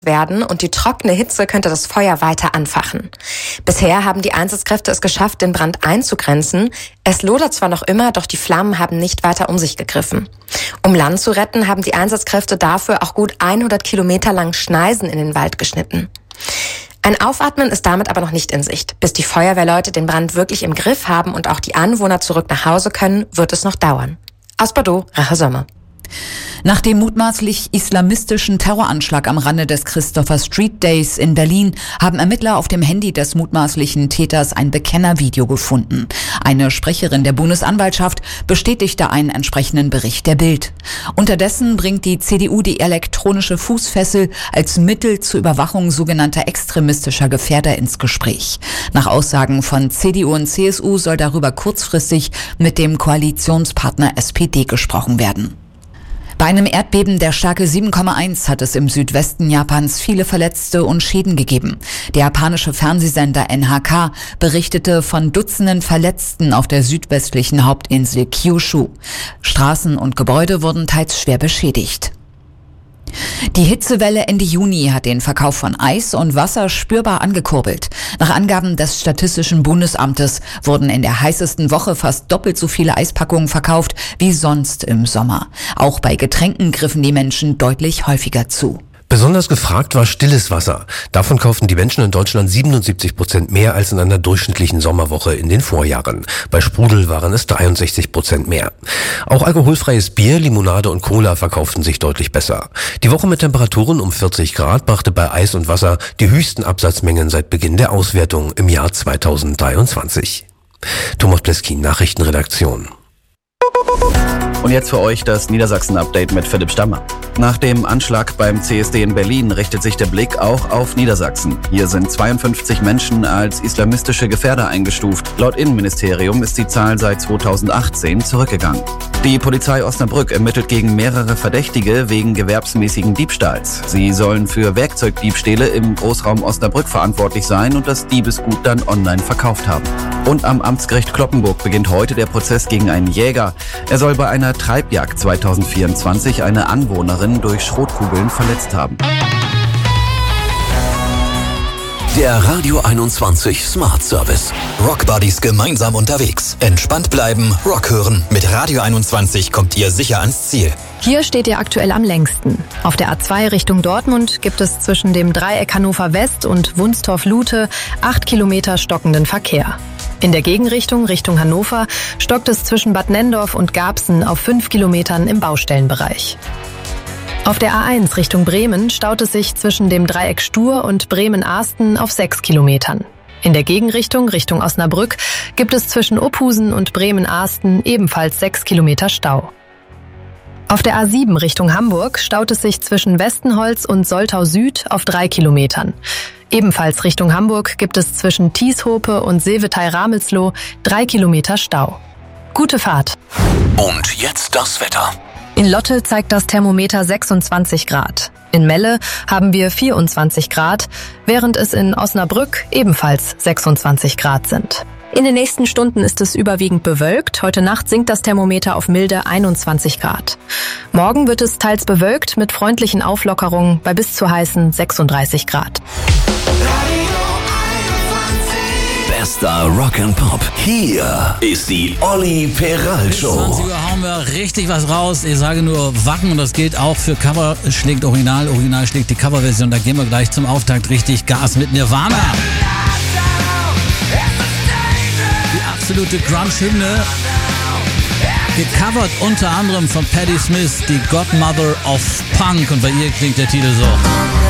werden und die trockene Hitze könnte das Feuer weiter anfachen. Bisher haben die Einsatzkräfte es geschafft, den Brand einzugrenzen. Es lodert zwar noch immer, doch die Flammen haben nicht weiter um sich gegriffen. Um Land zu retten, haben die Einsatzkräfte dafür auch gut 100 Kilometer lang Schneisen in den Wald geschnitten. Ein Aufatmen ist damit aber noch nicht in Sicht. Bis die Feuerwehrleute den Brand wirklich im Griff haben und auch die Anwohner zurück nach Hause können, wird es noch dauern. Aus Bordeaux, Rache Sommer. Nach dem mutmaßlich islamistischen Terroranschlag am Rande des Christopher Street Days in Berlin haben Ermittler auf dem Handy des mutmaßlichen Täters ein Bekennervideo gefunden. Eine Sprecherin der Bundesanwaltschaft bestätigte einen entsprechenden Bericht der Bild. Unterdessen bringt die CDU die elektronische Fußfessel als Mittel zur Überwachung sogenannter extremistischer Gefährder ins Gespräch. Nach Aussagen von CDU und CSU soll darüber kurzfristig mit dem Koalitionspartner SPD gesprochen werden. Bei einem Erdbeben der Stärke 7,1 hat es im Südwesten Japans viele Verletzte und Schäden gegeben. Der japanische Fernsehsender NHK berichtete von Dutzenden Verletzten auf der südwestlichen Hauptinsel Kyushu. Straßen und Gebäude wurden teils schwer beschädigt. Die Hitzewelle Ende Juni hat den Verkauf von Eis und Wasser spürbar angekurbelt. Nach Angaben des Statistischen Bundesamtes wurden in der heißesten Woche fast doppelt so viele Eispackungen verkauft wie sonst im Sommer. Auch bei Getränken griffen die Menschen deutlich häufiger zu. Besonders gefragt war stilles Wasser. Davon kauften die Menschen in Deutschland 77% mehr als in einer durchschnittlichen Sommerwoche in den Vorjahren. Bei Sprudel waren es 63% mehr. Auch alkoholfreies Bier, Limonade und Cola verkauften sich deutlich besser. Die Woche mit Temperaturen um 40 Grad brachte bei Eis und Wasser die höchsten Absatzmengen seit Beginn der Auswertung im Jahr 2023. Thomas Pleskin, Nachrichtenredaktion. Und jetzt für euch das Niedersachsen-Update mit Philipp Stammer. Nach dem Anschlag beim CSD in Berlin richtet sich der Blick auch auf Niedersachsen. Hier sind 52 Menschen als islamistische Gefährder eingestuft. Laut Innenministerium ist die Zahl seit 2018 zurückgegangen. Die Polizei Osnabrück ermittelt gegen mehrere Verdächtige wegen gewerbsmäßigen Diebstahls. Sie sollen für Werkzeugdiebstähle im Großraum Osnabrück verantwortlich sein und das Diebesgut dann online verkauft haben. Und am Amtsgericht Cloppenburg beginnt heute der Prozess gegen einen Jäger. Er soll bei einer Treibjagd 2024 eine Anwohnerin durch Schrotkugeln verletzt haben. Der Radio 21 Smart Service. Rock Buddies gemeinsam unterwegs. Entspannt bleiben, Rock hören. Mit Radio 21 kommt ihr sicher ans Ziel. Hier steht ihr aktuell am längsten. Auf der A2 Richtung Dortmund gibt es zwischen dem Dreieck Hannover West und Wunstorf-Lute 8 Kilometer stockenden Verkehr. In der Gegenrichtung Richtung Hannover stockt es zwischen Bad Nenndorf und Garbsen auf 5 Kilometern im Baustellenbereich. Auf der A1 Richtung Bremen staut es sich zwischen dem Dreieck Stur und Bremen-Ahsten auf 6 Kilometern. In der Gegenrichtung Richtung Osnabrück gibt es zwischen Ophusen und Bremen-Ahsten ebenfalls 6 Kilometer Stau. Auf der A7 Richtung Hamburg staut es sich zwischen Westenholz und Soltau Süd auf 3 Kilometern. Ebenfalls Richtung Hamburg gibt es zwischen Tieshope und Seevetai-Ramelsloh 3 Kilometer Stau. Gute Fahrt. Und jetzt das Wetter. In Lotte zeigt das Thermometer 26 Grad. In Melle haben wir 24 Grad, während es in Osnabrück ebenfalls 26 Grad sind. In den nächsten Stunden ist es überwiegend bewölkt. Heute Nacht sinkt das Thermometer auf milde 21 Grad. Morgen wird es teils bewölkt mit freundlichen Auflockerungen bei bis zu heißen 36 Grad. Bester Rock and Pop. Hier ist die Olli Peral Show. 20 Uhr hauen wir richtig was raus. Ich sage nur Wacken und das gilt auch für Cover schlägt Original. Original schlägt die Coverversion. Da gehen wir gleich zum Auftakt richtig Gas mit Nirvana. Die absolute Grunge-Hymne. Gecovert unter anderem von Patti Smith, die Godmother of Punk. Und bei ihr klingt der Titel so.